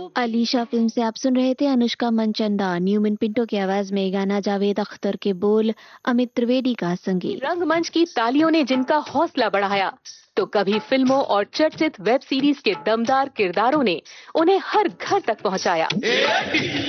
Alisha film से आप सुन रहे थे अनुष्का मनचंदा, न्यूमन पिंटो की आवाज में गाना, जावेद अख्तर के बोल, अमित त्रिवेदी का संगीत। रंगमंच की तालियों ने जिनका हौसला बढ़ाया, तो कभी फिल्मों और चर्चित वेब सीरीज के दमदार किरदारों ने उन्हें हर घर तक पहुंचाया।